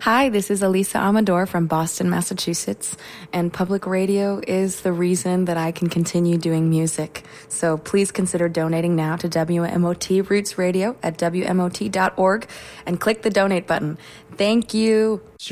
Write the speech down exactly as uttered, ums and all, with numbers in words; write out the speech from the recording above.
Hi, this is Elisa Amador from Boston, Massachusetts, and public radio is the reason that I can continue doing music. So please consider donating now to W M O T Roots Radio at W M O T dot org and click the donate button. Thank you.